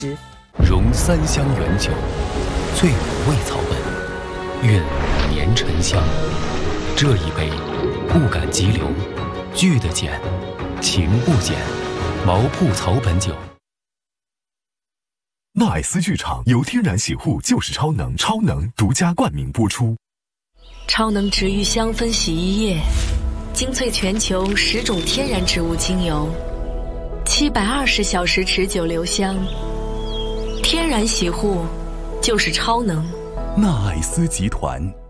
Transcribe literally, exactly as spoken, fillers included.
融三香原酒，醉五味草本，韵五年沉香。这一杯，不敢急流，聚得减，情不减。毛铺草本酒。 纳爱斯剧场由天然洗护就是超能，超能独家冠名播出。 超能植愈香氛洗衣液，精粹全球十种天然植物精油，七百二十小时持久留香。天然洗护就是超能。 纳爱斯集团。